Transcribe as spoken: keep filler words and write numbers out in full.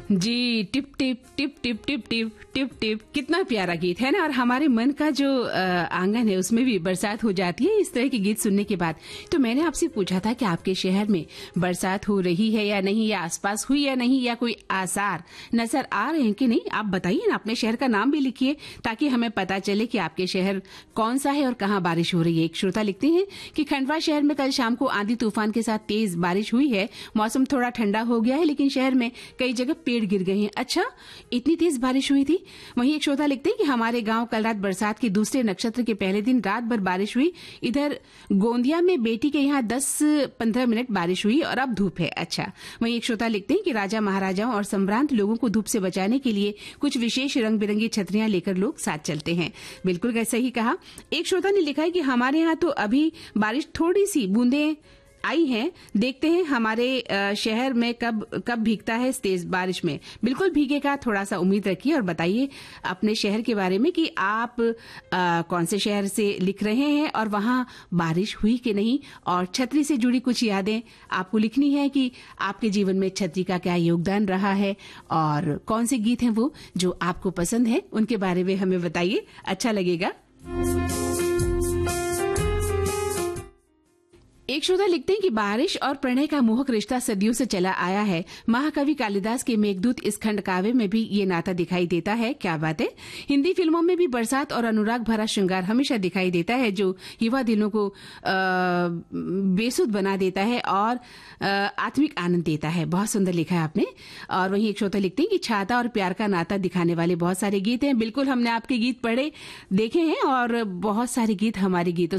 जी, tip tip tip tip tip tip tip tip कितना प्यारा गीत है ना। और हमारे मन का जो आ, आंगन है उसमें भी बरसात हो जाती है इस तरह के गीत सुनने के बाद। तो मैंने आपसे पूछा था कि आपके शहर में बरसात हो रही है या नहीं, या आसपास हुई या नहीं, या कोई आसार नजर आ रहे हैं कि नहीं। आप बताइए ना, अपने शहर का नाम भी लिखिए ताकि हमें पता चले कि आपके शहर कौन सा है और कहाँ बारिश हो रही है। एक श्रोता लिखते हैं कि खंडवा शहर में कल शाम को आंधी तूफान के साथ तेज बारिश हुई है। मौसम थोड़ा ठंडा हो गया है लेकिन शहर में कई जगह पेड़ गिर गए हैं। अच्छा, इतनी तेज बारिश हुई थी। वहीं एक श्रोता लिखते हैं कि हमारे गांव कल रात बरसात के दूसरे नक्षत्र के पहले दिन रात भर बारिश हुई। इधर गोंदिया में बेटी के यहाँ दस पंद्रह मिनट बारिश हुई और अब धूप है। अच्छा, वहीं एक श्रोता लिखते हैं कि राजा महाराजाओं और संभ्रांत लोगों को धूप से बचाने के लिए कुछ विशेष रंग बिरंगी छतरियां लेकर लोग साथ चलते हैं। बिल्कुल सही कहा। एक श्रोता ने लिखा है कि हमारे यहाँ तो अभी बारिश थोड़ी सी बूंदें आई हैं, देखते हैं हमारे शहर में कब कब भीगता है इस तेज बारिश में। बिल्कुल भीगेगा, थोड़ा सा उम्मीद रखिए। और बताइए अपने शहर के बारे में कि आप आ, कौन से शहर से लिख रहे हैं और वहां बारिश हुई कि नहीं। और छतरी से जुड़ी कुछ यादें आपको लिखनी है कि आपके जीवन में छतरी का क्या योगदान रहा है और कौन से गीत हैं वो जो आपको पसंद है, उनके बारे में हमें बताइए, अच्छा लगेगा। एक श्रोता लिखते हैं कि बारिश और प्रणय का मोहक रिश्ता सदियों से चला आया है। महाकवि कालिदास के मेघदूत इस खंड काव्य में भी ये नाता दिखाई देता है। क्या बात है। हिंदी फिल्मों में भी बरसात और अनुराग भरा श्रृंगार हमेशा दिखाई देता है जो युवा दिलों को बेसुध बना देता है और आत्मिक आनंद देता है। बहुत सुंदर लिखा है आपने। और वहीं एक श्रोता लिखते हैं कि छाता और प्यार का नाता दिखाने वाले बहुत सारे गीत हैं। बिल्कुल, हमने आपके गीत पढ़े देखे हैं और बहुत सारे गीत हमारे गीतों